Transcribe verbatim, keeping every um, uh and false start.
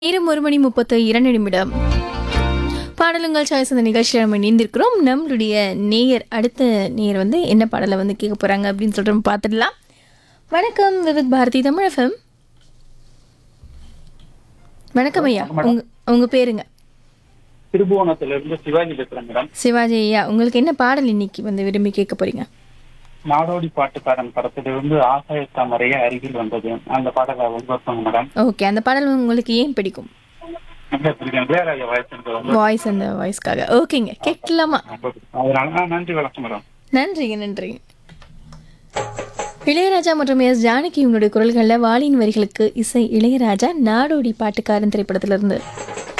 நேரம் ஒரு மணி முப்பத்து இரண்டு நிமிடம். பாடலுங்கள் சாய்ஸ் அந்த நிகழ்ச்சியில் நம்ம இணைந்திருக்கிறோம். நம்மளுடைய நேயர் அடுத்த நேயர் வந்து என்ன பாடலை வந்து கேட்க போகிறாங்க அப்படின்னு சொல்லிட்டு நம்ம பார்த்துடலாம். வணக்கம் விவித் பாரதி தமிழ் எஃப்எம். வணக்கம் ஐயா, உங்க உங்க பேருங்க? திருபுவனத்திலிருந்து சிவாஜி பேசுறேன் மேடம். சிவாஜி ஐயா, உங்களுக்கு என்ன பாடல் இன்னைக்கு வந்து விரும்பி கேட்க போறீங்க? நாடோடி பாட்டுக்காரன் படத்திலிருந்து ஆசாய தாமரைய அருகில் வந்தது அந்த பாடலை ஒளிபரப்புங்க மேடம். ஓகே, அந்த பாடல் உங்களுக்கு ஏன் பிடிக்கும்? நல்லா பிடிக்கும். இளையராஜா வாய்ஸ் வந்து வாய்ஸ் அந்த வாய்ஸ்க்காக. ஓகேங்க, கேட்கலாமா? அதனால தான் நன்றி வணக்கம் மேடம். நன்றிங்க நன்றிங்க. இளையராஜா மற்றும் எஸ் ஜானகி இவங்களுடைய குரல்களில் வாலியின் வரிகளுக்கு இசை இளையராஜா, நாடோடி பாட்டுக்காரன் திரைப்படத்திலிருந்து.